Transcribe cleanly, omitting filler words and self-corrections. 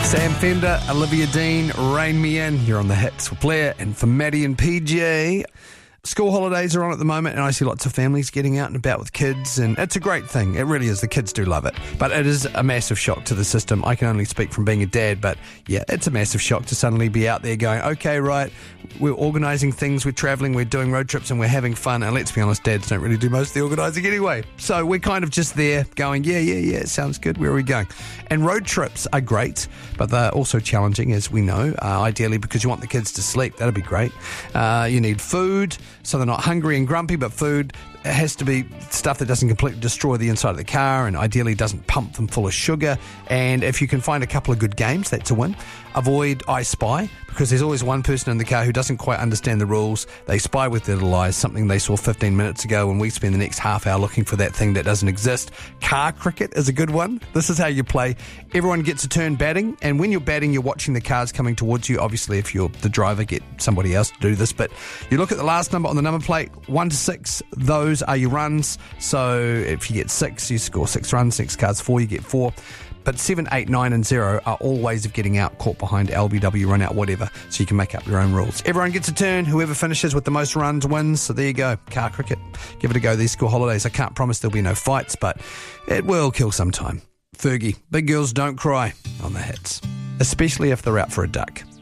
Sam Fender, Olivia Dean, Rain Me In. You're on the hits for Blair and for Maddie and PJ. School holidays are on at the moment, and I see lots of families getting out and about with kids, and it's a great thing. It really is. The kids do love it. But it is a massive shock to the system. I can only speak from being a dad, but yeah, it's a massive shock to suddenly be out there going, okay, right, we're organising things, we're travelling, we're doing road trips, and we're having fun. And let's be honest, dads don't really do most of the organising anyway. So we're kind of just there going, yeah, it sounds good. Where are we going? And road trips are great, but they're also challenging, as we know, ideally because you want the kids to sleep. That'd be great. You need food, so they're not hungry and grumpy, but food has to be stuff that doesn't completely destroy the inside of the car and ideally doesn't pump them full of sugar. And if you can find a couple of good games, that's a win. Avoid I Spy, because there's always one person in the car who doesn't quite understand the rules. They spy with their little eyes, something they saw 15 minutes ago, and we spend the next half hour looking for that thing that doesn't exist. Car cricket is a good one. This is how you play. Everyone gets a turn batting, and when you're batting, you're watching the cars coming towards you. Obviously, if you're the driver, get somebody else to do this, but you look at the last number on the number plate, 1 to 6. Those are your runs. So if you get 6, you score 6 runs. Next card's 4, you get 4. But 7, 8, 9 and 0 are all ways of getting out, caught behind, LBW, run out, whatever. So you can make up your own rules. Everyone gets a turn. Whoever finishes with the most runs wins. So there you go. Car cricket. Give it a go. These school holidays. I can't promise there'll be no fights, but it will kill some time. Fergie, big girls don't cry on the hits. Especially if they're out for a duck.